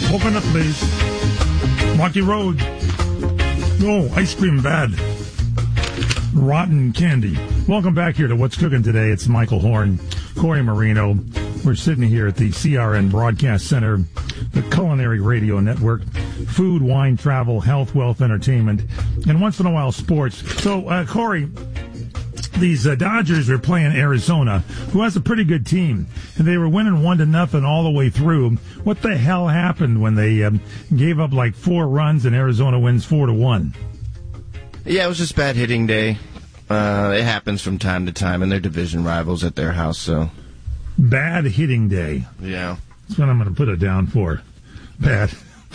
Coconut place. Rocky Road. No, ice cream bad. Rotten candy. Welcome back here to What's Cooking Today. It's Michael Horn, Corey Marino. We're sitting here at the CRN Broadcast Center, the Culinary Radio Network, food, wine, travel, health, wealth, entertainment, and once in a while sports. So, Corey, these Dodgers are playing Arizona, who has a pretty good team, and they were winning 1-0 all the way through. What the hell happened when they gave up like 4 runs and Arizona wins 4-1? Yeah, it was just bad hitting day. It happens from time to time, and they're division rivals at their house, so. Bad hitting day. Yeah. That's what I'm going to put it down for. Bad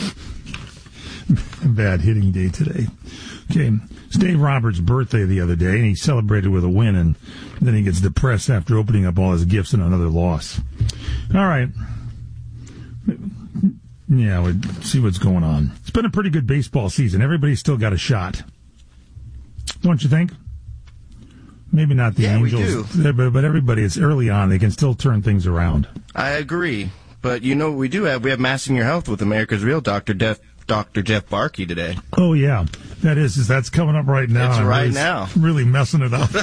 hitting day today. Okay. It's Dave Roberts' birthday the other day, and he celebrated with a win, and then he gets depressed after opening up all his gifts and another loss. All right. Yeah, we'll see what's going on. It's been a pretty good baseball season. Everybody's still got a shot. Don't you think? Maybe not the Angels, we do. But everybody, it's early on. They can still turn things around. I agree. But you know what we do have? We have Mastering Your Health with America's Real Dr. Jeff Barkey today. Oh, yeah. That's coming up right now. It's right now. Really messing it up.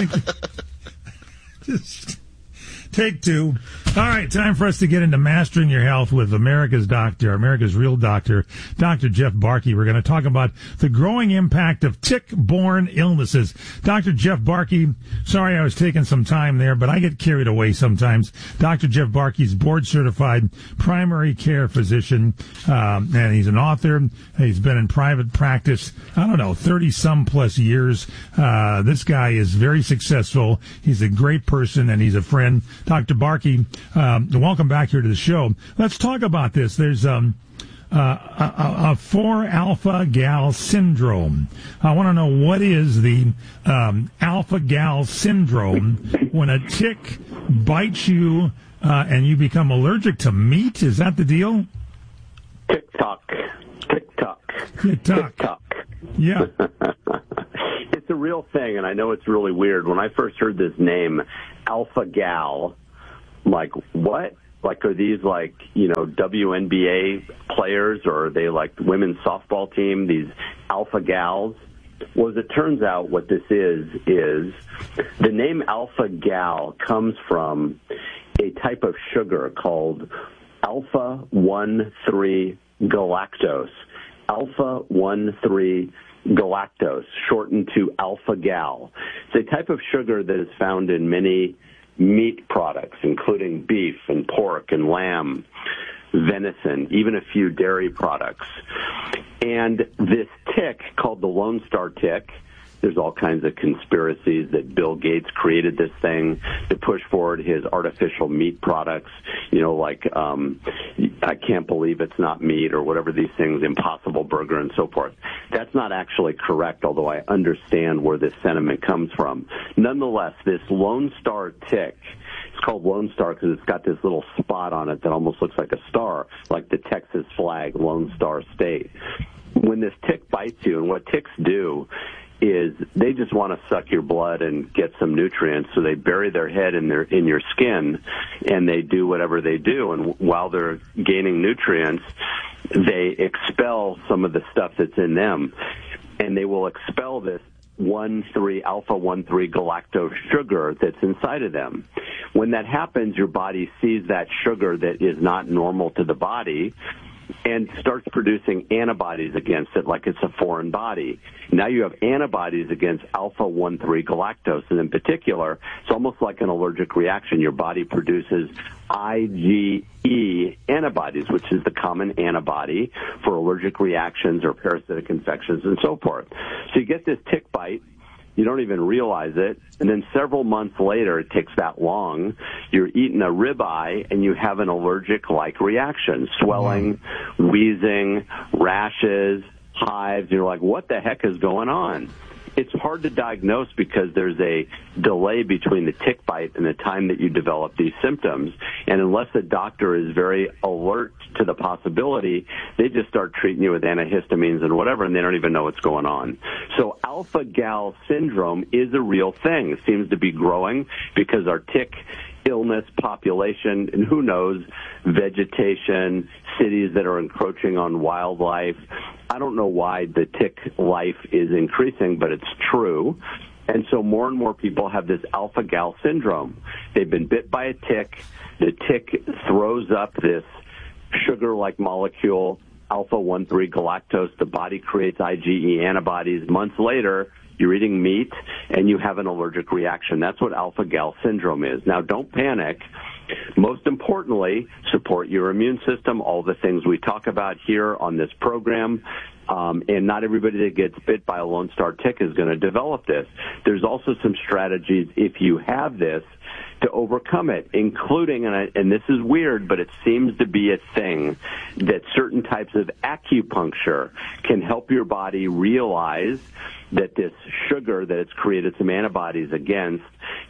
Just take 2. All right, time for us to get into Mastering Your Health with America's Doctor, America's Real Doctor, Dr. Jeff Barkey. We're going to talk about the growing impact of tick-borne illnesses. Dr. Jeff Barkey, sorry I was taking some time there, but I get carried away sometimes. Dr. Jeff Barkey's board-certified primary care physician, and he's an author. He's been in private practice, 30-some plus years. This guy is very successful. He's a great person, and he's a friend. Dr. Barkey, welcome back here to the show. Let's talk about this. There's a 4-alpha-gal syndrome. I want to know, what is the alpha-gal syndrome when a tick bites you and you become allergic to meat? Is that the deal? Tick-tock. Yeah. It's a real thing, and I know it's really weird. When I first heard this name, alpha-gal, like, what? Like, are these, WNBA players, or are they, like, the women's softball team, these alpha gals? Well, as it turns out, what this is the name alpha gal comes from a type of sugar called alpha-1,3-galactose. Alpha-1,3-galactose, shortened to alpha-gal. It's a type of sugar that is found in many meat products, including beef and pork and lamb, venison, even a few dairy products. And this tick, called the Lone Star tick, there's all kinds of conspiracies that Bill Gates created this thing to push forward his artificial meat products, I can't believe it's not meat, or whatever these things, Impossible Burger and so forth. That's not actually correct, although I understand where this sentiment comes from. Nonetheless, this Lone Star tick, it's called Lone Star because it's got this little spot on it that almost looks like a star, like the Texas flag, Lone Star State. When this tick bites you, and what ticks do is they just want to suck your blood and get some nutrients, so they bury their head in your skin, and they do whatever they do. And while they're gaining nutrients, they expel some of the stuff that's in them, and they will expel this alpha-1,3-galactose sugar that's inside of them. When that happens, your body sees that sugar that is not normal to the body and starts producing antibodies against it like it's a foreign body. Now you have antibodies against alpha-1,3-galactose, and in particular, it's almost like an allergic reaction. Your body produces IgE antibodies, which is the common antibody for allergic reactions or parasitic infections and so forth. So you get this tick bite. You don't even realize it. And then several months later, it takes that long, you're eating a ribeye and you have an allergic-like reaction, swelling, wheezing, rashes, hives. You're like, what the heck is going on? It's hard to diagnose because there's a delay between the tick bite and the time that you develop these symptoms. And unless a doctor is very alert to the possibility, they just start treating you with antihistamines and whatever, and they don't even know what's going on. So alpha-gal syndrome is a real thing. It seems to be growing because our tick illness, population, and who knows, vegetation, cities that are encroaching on wildlife. I don't know why the tick life is increasing, but it's true. And so more and more people have this alpha-gal syndrome. They've been bit by a tick. The tick throws up this sugar-like molecule, alpha-1,3 galactose. The body creates IgE antibodies. Months later, you're eating meat, and you have an allergic reaction. That's what alpha-gal syndrome is. Now, don't panic. Most importantly, support your immune system, all the things we talk about here on this program. And not everybody that gets bit by a Lone Star tick is going to develop this. There's also some strategies, if you have this, to overcome it, including, and this is weird, but it seems to be a thing, that certain types of acupuncture can help your body realize that this sugar that it's created some antibodies against,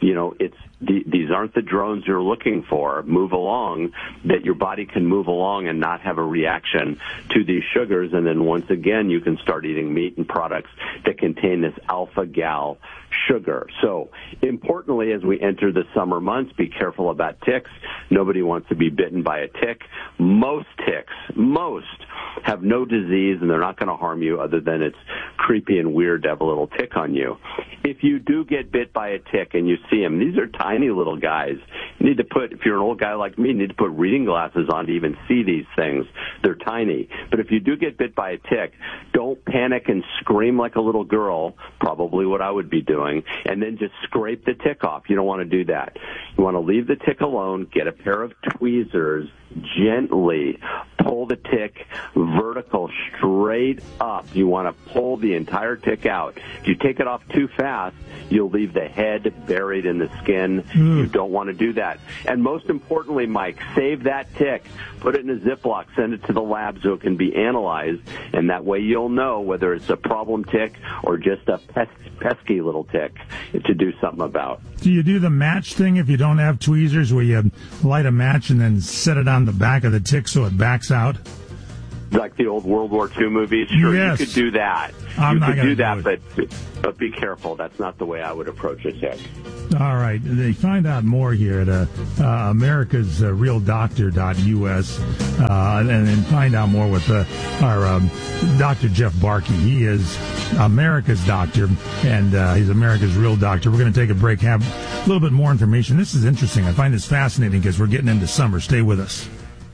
these aren't the drones you're looking for. Move along, that your body can move along and not have a reaction to these sugars. And then once again, you can start eating meat and products that contain this alpha-gal sugar. So importantly, as we enter the summer months, be careful about ticks. Nobody wants to be bitten by a tick. Most ticks, have no disease, and they're not going to harm you other than it's creepy and weird to have a little tick on you. If you do get bit by a tick and you see them, these are tiny little guys. You need to if you're an old guy like me, you need to put reading glasses on to even see these things. They're tiny. But if you do get bit by a tick, don't panic and scream like a little girl, probably what I would be doing, and then just scrape the tick off. You don't want to do that. You want to leave the tick alone, get a pair of tweezers, gently pull the tick vertical straight up. You want to pull the entire tick out. If you take it off too fast, you'll leave the head buried in the skin. You don't want to do that. And most importantly, Mike, save that tick. Put it in a Ziploc. Send it to the lab so it can be analyzed. And that way you'll know whether it's a problem tick or just a pesky little tick to do something about. Do you do the match thing if you don't have tweezers, where you light a match and then set it on the back of the tick so it backs out? Like the old World War II movies? Sure, yes. You could do that. I'm not going to do that, but be careful. That's not the way I would approach a tick. All right. They find out more here at americasrealdoctor.us and then find out more with our Dr. Jeff Barkey. He is America's doctor, and he's America's Real Doctor. We're going to take a break, have a little bit more information. This is interesting. I find this fascinating because we're getting into summer. Stay with us.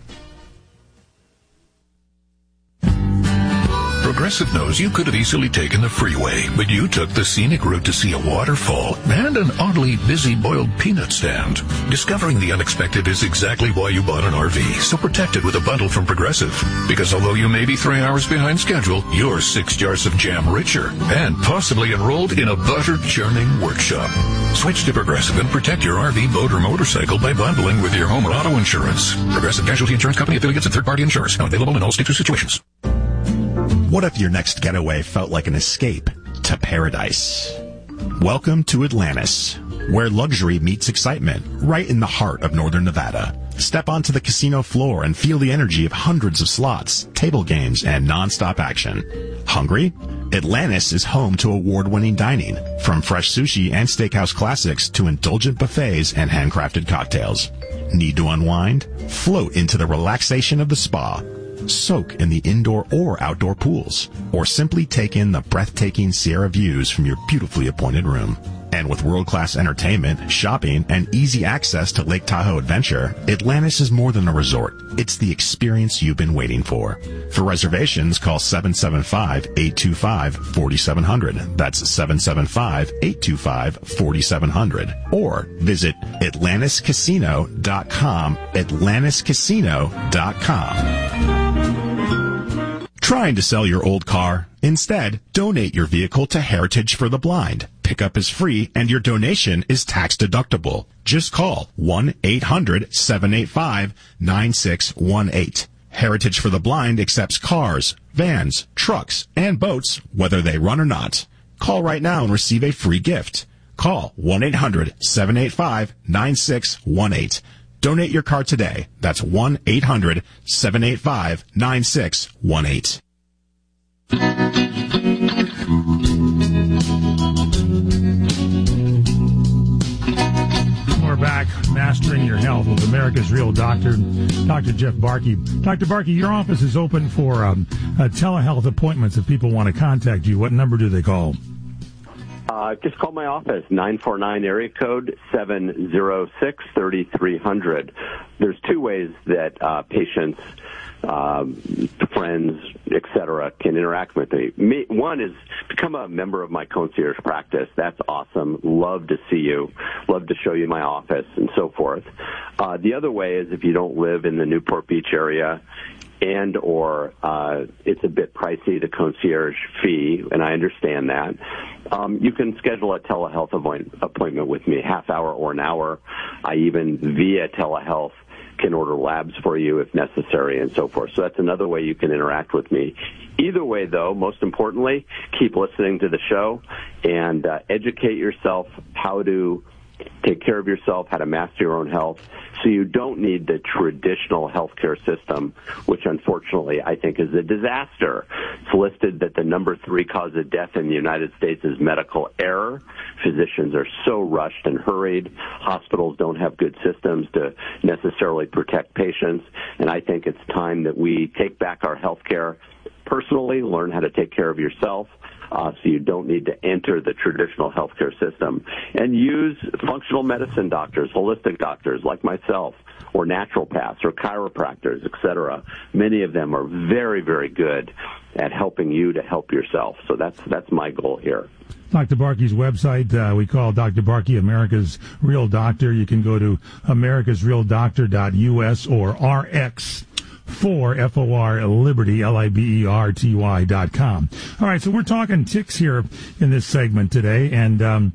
Progressive knows you could have easily taken the freeway, but you took the scenic route to see a waterfall and an oddly busy boiled peanut stand. Discovering the unexpected is exactly why you bought an RV, so protect it with a bundle from Progressive. Because although you may be 3 hours behind schedule, you're 6 jars of jam richer and possibly enrolled in a butter-churning workshop. Switch to Progressive and protect your RV, boat, or motorcycle by bundling with your home or auto insurance. Progressive Casualty Insurance Company, affiliates, and third-party insurers. Now available in all states or situations. What if your next getaway felt like an escape to paradise? Welcome to Atlantis, where luxury meets excitement, right in the heart of northern Nevada. Step onto the casino floor and feel the energy of hundreds of slots, table games, and non-stop action. Hungry? Atlantis is home to award-winning dining, from fresh sushi and steakhouse classics to indulgent buffets and handcrafted cocktails. Need to unwind? Float into the relaxation of the spa. Soak in the indoor or outdoor pools, or simply take in the breathtaking Sierra views from your beautifully appointed room. And with world-class entertainment, shopping, and easy access to Lake Tahoe Adventure, Atlantis is more than a resort. It's the experience you've been waiting for. For reservations, call 775-825-4700. That's 775-825-4700. Or visit AtlantisCasino.com, AtlantisCasino.com. Trying to sell your old car? Instead, donate your vehicle to Heritage for the Blind. Pickup is free and your donation is tax deductible. Just call 1-800-785-9618. Heritage for the Blind accepts cars, vans, trucks, and boats, whether they run or not. Call right now and receive a free gift. Call 1-800-785-9618. Donate your car today. That's 1-800-785-9618. We're back. Mastering Your Health with America's Real Doctor, Dr. Jeff Barke. Dr. Barke, your office is open for telehealth appointments if people want to contact you. What number do they call? Just call my office, 949 area code 706-3300. There's two ways that patients, friends, etc., can interact with me. One is become a member of my concierge practice. That's awesome. Love to see you. Love to show you my office and so forth. The other way is if you don't live in the Newport Beach area and or it's a bit pricey, the concierge fee, and I understand that. You can schedule a telehealth appointment with me, half hour or an hour. I even, via telehealth, can order labs for you if necessary and so forth. So that's another way you can interact with me. Either way, though, most importantly, keep listening to the show and educate yourself how to take care of yourself, how to master your own health, so you don't need the traditional healthcare system, which unfortunately I think is a disaster. It's listed that the number 3 cause of death in the United States is medical error. Physicians are so rushed and hurried. Hospitals don't have good systems to necessarily protect patients, and I think it's time that we take back our healthcare personally, learn how to take care of yourself, so you don't need to enter the traditional healthcare system, and use functional medicine doctors, holistic doctors like myself, or naturopaths or chiropractors, etc. Many of them are very, very good at helping you to help yourself. So that's my goal here. Dr. Barke's website, we call Dr. Barke America's Real Doctor. You can go to americasrealdoctor.us or RX. For FOR Liberty, LIBERTY.com. All right, so we're talking ticks here in this segment today, and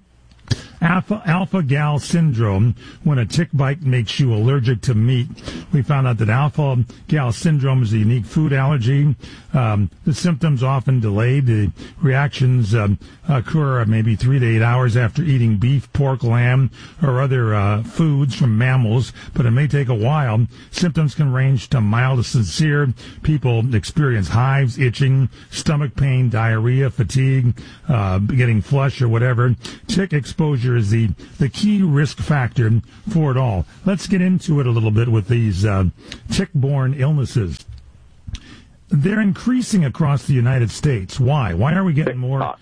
alpha-gal syndrome, when a tick bite makes you allergic to meat. We found out that alpha-gal syndrome is a unique food allergy. The symptoms often delayed. The reactions occur maybe 3 to 8 hours after eating beef, pork, lamb, or other foods from mammals, but it may take a while. Symptoms can range to mild to severe. People experience hives, itching, stomach pain, diarrhea, fatigue, getting flush or whatever. Tick exposure is the key risk factor for it all. Let's get into it a little bit with these tick-borne illnesses. They're increasing across the United States. Why? Why are we getting more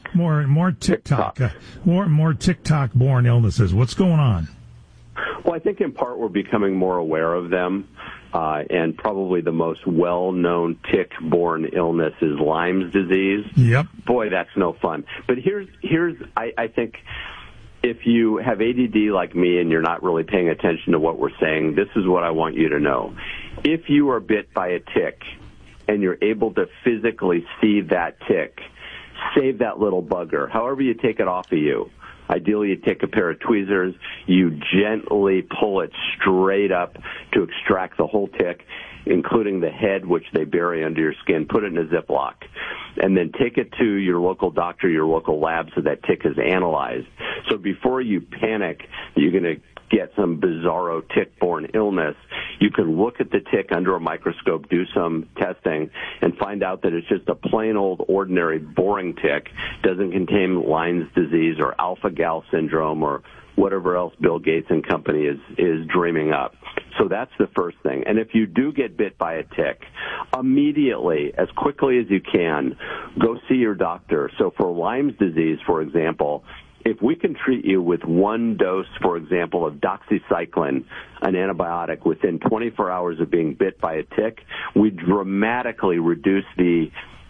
tick-borne illnesses? What's going on? Well, I think in part we're becoming more aware of them, and probably the most well-known tick-borne illness is Lyme's disease. Yep. Boy, that's no fun. But here's I think if you have ADD like me and you're not really paying attention to what we're saying, this is what I want you to know. If you are bit by a tick and you're able to physically see that tick, save that little bugger, however you take it off of you. Ideally, you take a pair of tweezers, you gently pull it straight up to extract the whole tick, including the head, which they bury under your skin. Put it in a Ziploc, and then take it to your local doctor, your local lab, so that tick is analyzed. So before you panic, you're going to get some bizarro tick-borne illness, you can look at the tick under a microscope, do some testing, and find out that it's just a plain old ordinary boring tick, doesn't contain Lyme's disease or alpha-gal syndrome or whatever else Bill Gates and company is dreaming up. So that's the first thing. And if you do get bit by a tick, immediately, as quickly as you can, go see your doctor. So for Lyme's disease, for example, if we can treat you with one dose, for example, of doxycycline, an antibiotic, within 24 hours of being bit by a tick, we dramatically reduce the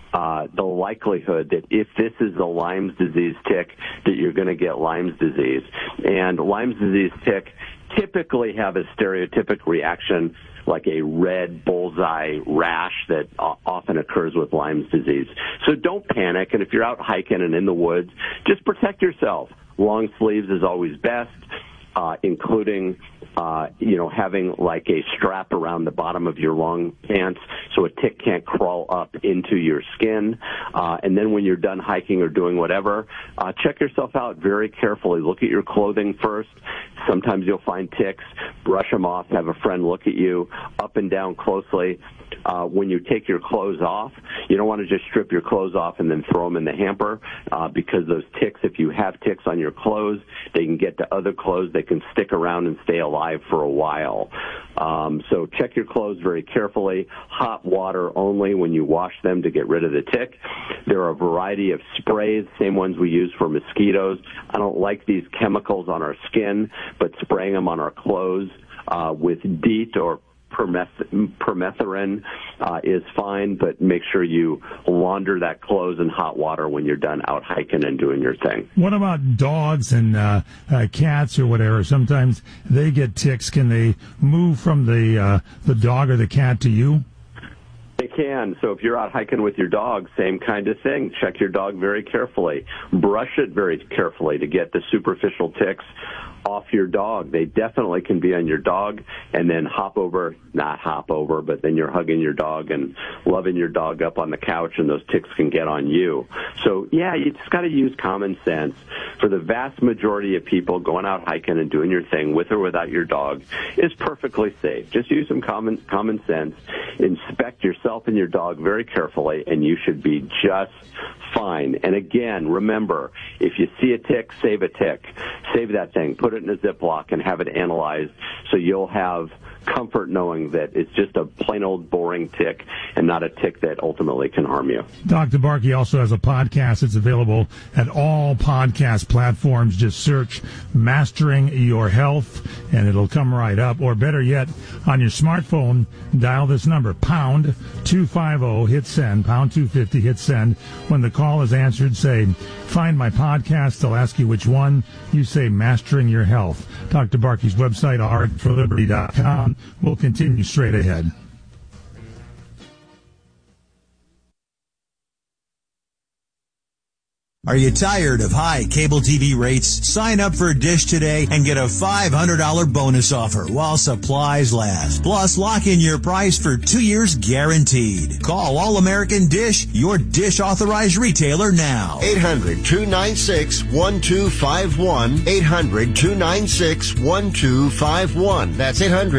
likelihood that if this is a Lyme's disease tick, that you're going to get Lyme's disease. And Lyme's disease tick typically have a stereotypic reaction like a red bullseye rash that often occurs with Lyme's disease. So don't panic, and if you're out hiking and in the woods, just protect yourself. Long sleeves is always best, including having like a strap around the bottom of your long pants so a tick can't crawl up into your skin. And then when you're done hiking or doing whatever, check yourself out very carefully. Look at your clothing first. Sometimes you'll find ticks. Brush them off. Have a friend look at you up and down closely. When you take your clothes off, you don't want to just strip your clothes off and then throw them in the hamper because those ticks, if you have ticks on your clothes, they can get to other clothes. They can stick around and stay alive for a while. So check your clothes very carefully. Hot water only when you wash them to get rid of the tick. There are a variety of sprays, same ones we use for mosquitoes. I don't like these chemicals on our skin, but spraying them on our clothes with DEET or permethrin is fine, but make sure you launder that clothes in hot water when you're done out hiking and doing your thing. What about dogs and cats or whatever? Sometimes they get ticks. Can they move from the dog or the cat to you? They can. So if you're out hiking with your dog, same kind of thing. Check your dog very carefully. Brush it very carefully to get the superficial ticks off your dog. They definitely can be on your dog, and then not hop over, but then you're hugging your dog and loving your dog up on the couch, and those ticks can get on you. So, yeah, you just got to use common sense. For the vast majority of people, going out hiking and doing your thing with or without your dog is perfectly safe. Just use some common sense. Inspect yourself and your dog very carefully, and you should be just fine. And again, remember, if you see a tick, save a tick. Save that thing. Put it in a Ziploc and have it analyzed so you'll have comfort knowing that it's just a plain old boring tick and not a tick that ultimately can harm you. Dr. Barkey also has a podcast. It's available at all podcast platforms. Just search Mastering Your Health and it'll come right up. Or better yet, on your smartphone, dial this number, pound 250, hit send, pound 250, hit send. When the call is answered, say, find my podcast. They'll ask you which one. You say Mastering Your Health. Dr. Barkey's website, artforliberty.com. We'll continue straight ahead. Are you tired of high cable TV rates? Sign up for Dish today and get a $500 bonus offer while supplies last. Plus, lock in your price for 2 years guaranteed. Call All American Dish, your Dish authorized retailer now. 800-296-1251. 800-296-1251. That's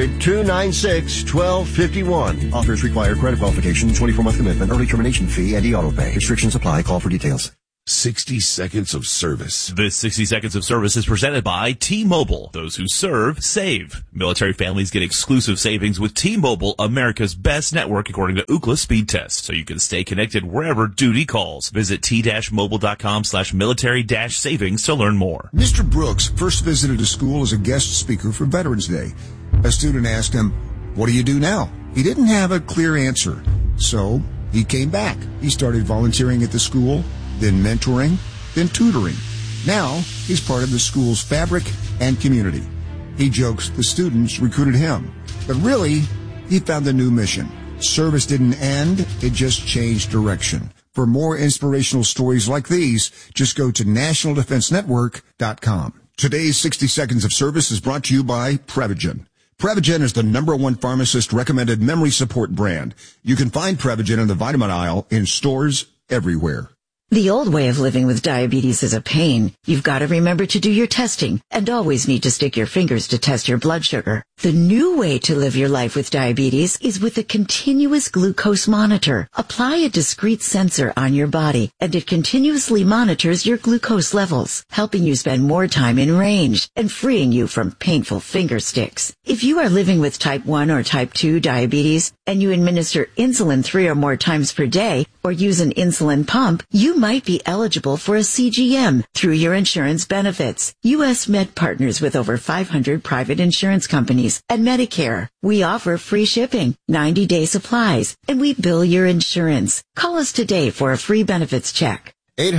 800-296-1251. Offers require credit qualification, 24-month commitment, early termination fee, and e-auto pay. Restrictions apply. Call for details. 60 seconds of service. This 60 seconds of service is presented by T-Mobile. Those who serve, save. Military families get exclusive savings with T-Mobile, America's best network according to Ookla speed test, so you can stay connected wherever duty calls. Visit t-mobile.com/military-savings to learn more. Mr. Brooks first visited a school as a guest speaker for Veterans Day. A student asked him, "What do you do now?" He didn't have a clear answer, so he came back. He started volunteering at the school, then mentoring, then tutoring. Now, he's part of the school's fabric and community. He jokes the students recruited him. But really, he found a new mission. Service didn't end, it just changed direction. For more inspirational stories like these, just go to nationaldefensenetwork.com. Today's 60 Seconds of Service is brought to you by Prevagen. Prevagen is the #1 pharmacist-recommended memory support brand. You can find Prevagen in the vitamin aisle in stores everywhere. The old way of living with diabetes is a pain. You've got to remember to do your testing and always need to stick your fingers to test your blood sugar. The new way to live your life with diabetes is with a continuous glucose monitor. Apply a discrete sensor on your body, and it continuously monitors your glucose levels, helping you spend more time in range and freeing you from painful finger sticks. If you are living with type 1 or type 2 diabetes and you administer insulin 3 or more times per day or use an insulin pump, you might be eligible for a CGM through your insurance benefits. U.S. Med partners with over 500 private insurance companies and Medicare. We offer free shipping, 90-day supplies, and we bill your insurance. Call us today for a free benefits check.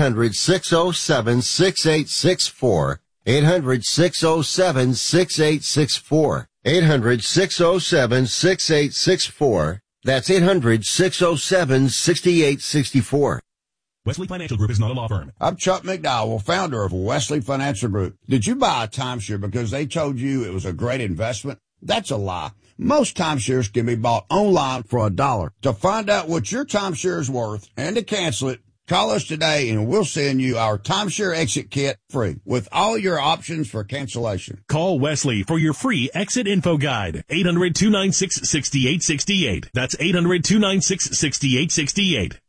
800-607-6864. 800-607-6864. 800-607-6864. That's 800-607-6864. Wesley Financial Group is not a law firm. I'm Chuck McDowell, founder of Wesley Financial Group. Did you buy a timeshare because they told you it was a great investment? That's a lie. Most timeshares can be bought online for $1. To find out what your timeshare is worth and to cancel it, Call us today and we'll send you our timeshare exit kit free with all your options for cancellation. Call Wesley for your free exit info guide. 800-296-6868. That's 800-296-6868.